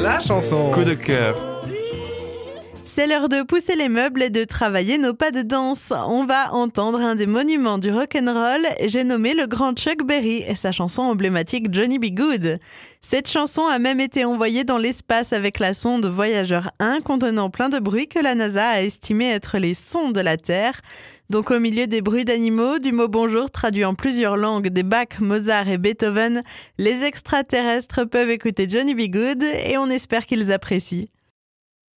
la chanson. Coup de cœur. C'est l'heure de pousser les meubles et de travailler nos pas de danse. On va entendre un des monuments du rock'n'roll. J'ai nommé le grand Chuck Berry et sa chanson emblématique Johnny B. Good. Cette chanson a même été envoyée dans l'espace avec la sonde Voyager 1 contenant plein de bruits que la NASA a estimé être les sons de la Terre. Donc au milieu des bruits d'animaux, du mot bonjour traduit en plusieurs langues des Bach, Mozart et Beethoven, les extraterrestres peuvent écouter Johnny B. Good et on espère qu'ils apprécient.